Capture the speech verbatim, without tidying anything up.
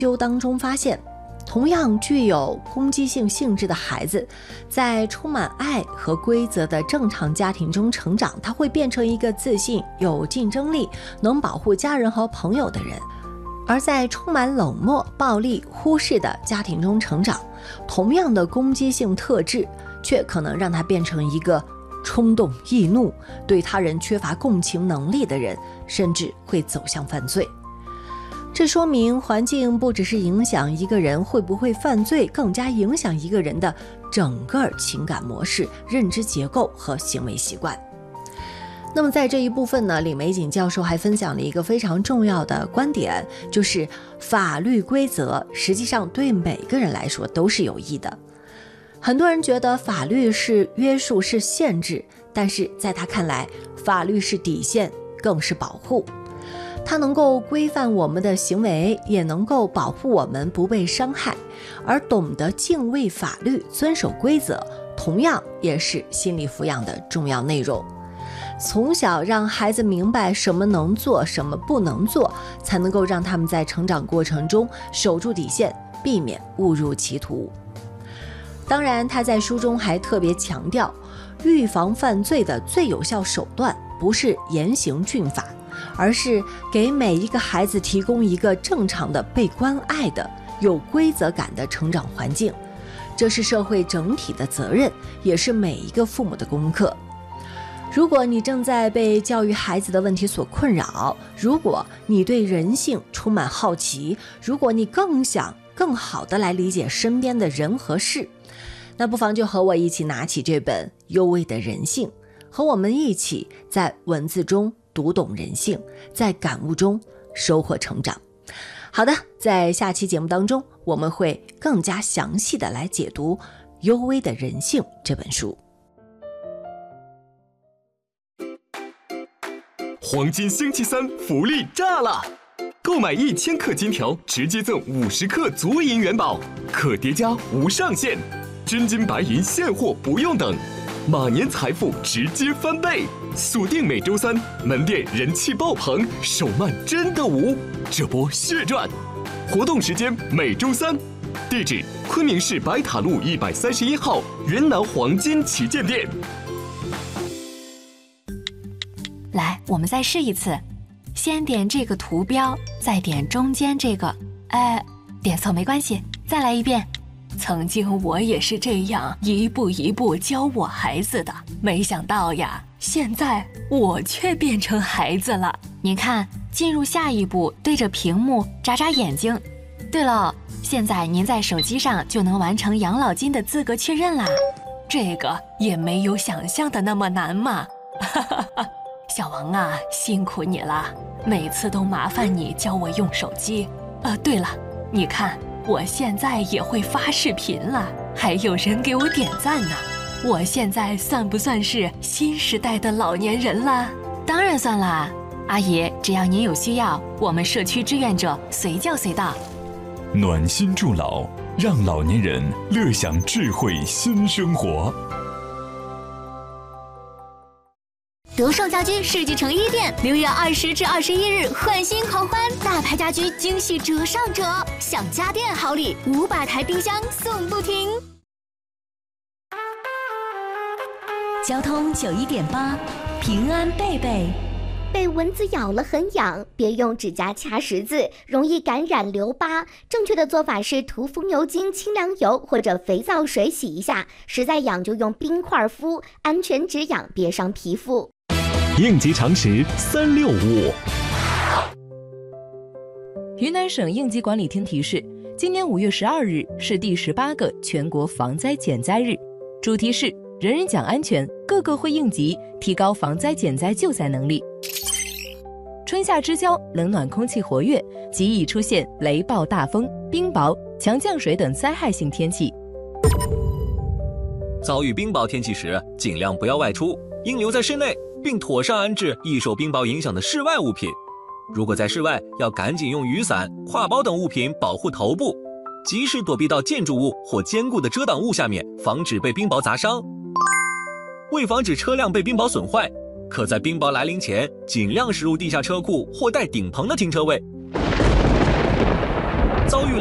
究当中发现，同样具有攻击性性质的孩子，在充满爱和规则的正常家庭中成长，他会变成一个自信、有竞争力、能保护家人和朋友的人；而在充满冷漠、暴力、忽视的家庭中成长，同样的攻击性特质，却可能让他变成一个冲动、易怒、对他人缺乏共情能力的人，甚至会走向犯罪。这说明环境不只是影响一个人会不会犯罪，更加影响一个人的整个情感模式、认知结构和行为习惯。那么在这一部分呢，李玫瑾教授还分享了一个非常重要的观点，就是法律规则实际上对每个人来说都是有益的。很多人觉得法律是约束、是限制，但是在他看来，法律是底线，更是保护。它能够规范我们的行为，也能够保护我们不被伤害。而懂得敬畏法律、遵守规则，同样也是心理抚养的重要内容。从小让孩子明白什么能做，什么不能做，才能够让他们在成长过程中守住底线，避免误入歧途。当然，他在书中还特别强调，预防犯罪的最有效手段不是严刑峻法，而是给每一个孩子提供一个正常的、被关爱的、有规则感的成长环境。这是社会整体的责任，也是每一个父母的功课。如果你正在被教育孩子的问题所困扰，如果你对人性充满好奇，如果你更想更好地来理解身边的人和事，那不妨就和我一起拿起这本《幽微的人性》，和我们一起在文字中读懂人性，在感悟中收获成长。好的，在下期节目当中，我们会更加详细的来解读《幽微的人性》这本书。 黄金星期三福利炸了！购买一千克金条，直接赠五十克足银元宝，可叠加无上限，真金白银现货不用等，马年财富直接翻倍！锁定每周三，门店人气爆棚，手慢真的无，这波血赚！活动时间每周三，地址昆明市白塔路一百三十一号云南黄金旗舰店。 来，我们再试一次，先点这个图标，再点中间这个，哎，点错没关系，再来一遍。曾经我也是这样一步一步教我孩子的，没想到呀，现在我却变成孩子了。您看，进入下一步，对着屏幕眨眨眼睛。对了，现在您在手机上就能完成养老金的资格确认啦，这个也没有想象的那么难嘛。哈哈哈。小王啊，辛苦你了，每次都麻烦你教我用手机。呃，对了，你看我现在也会发视频了，还有人给我点赞呢。我现在算不算是新时代的老年人了？当然算啦，阿姨，只要您有需要，我们社区志愿者随叫随到。 暖心助老，让老年人乐享智慧新生活。 德胜家居世纪城一店六月二十至二十一日换新狂欢，大牌家居惊喜折上折，享家电好礼，五百台冰箱送不停。 交通九一点八，平安贝贝。 被蚊子咬了很痒，别用指甲掐十字，容易感染留疤。正确的做法是涂风油精、清凉油或者肥皂水洗一下，实在痒就用冰块敷，安全止痒，别伤皮肤。 应急常识三六五。 云南省应急管理厅提示，今年五月十二日是第十八个全国防灾减灾日，主题是人人讲安全，个个会应急，提高防灾减灾救灾能力。春夏之交，冷暖空气活跃，极易出现雷暴大风、冰雹、强降水等灾害性天气。 遭遇冰雹天气时，尽量不要外出，应留在室内，并妥善安置易受冰雹影响的室外物品。如果在室外，要赶紧用雨伞、挎包等物品保护头部，及时躲避到建筑物或坚固的遮挡物下面，防止被冰雹砸伤。为防止车辆被冰雹损坏，可在冰雹来临前尽量驶入地下车库或带顶棚的停车位。 遭遇